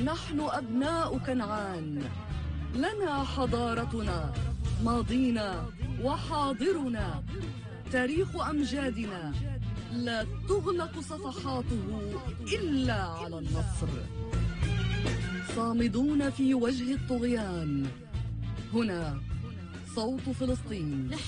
نحن أبناء كنعان، لنا حضارتنا، ماضينا وحاضرنا، تاريخ أمجادنا لا تغلق صفحاته إلا على النصر. صامدون في وجه الطغيان. هنا صوت فلسطين.